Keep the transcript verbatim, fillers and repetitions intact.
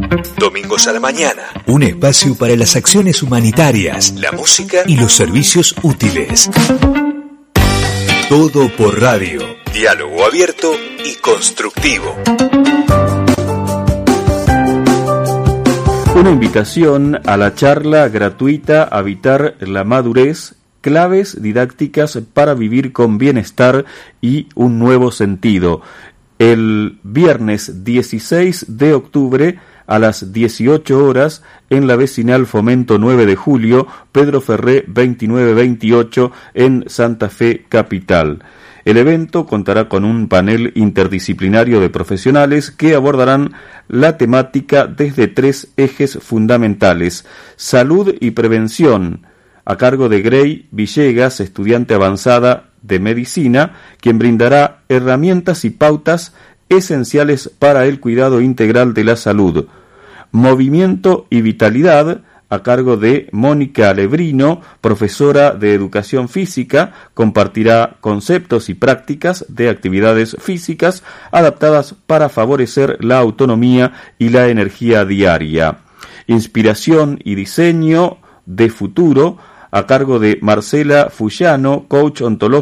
Domingos a la mañana, un espacio para las acciones humanitarias, la música y los servicios útiles. Todo por radio. Diálogo abierto y constructivo. Una invitación a la charla gratuita Habitar la Madurez, claves didácticas para vivir con bienestar y un nuevo sentido. El viernes dieciséis de octubre a las dieciocho horas en la vecinal Fomento nueve de julio, Pedro Ferré veintinueve veintiocho en Santa Fe Capital. El evento contará con un panel interdisciplinario de profesionales que abordarán la temática desde tres ejes fundamentales: salud y prevención, a cargo de Grey Villegas, estudiante avanzada de medicina, quien brindará herramientas y pautas esenciales para el cuidado integral de la salud. Movimiento y vitalidad, a cargo de Mónica Lebrino, profesora de educación física, compartirá conceptos y prácticas de actividades físicas adaptadas para favorecer la autonomía y la energía diaria. Inspiración y diseño de futuro, a cargo de Marcela Fullano, coach ontológico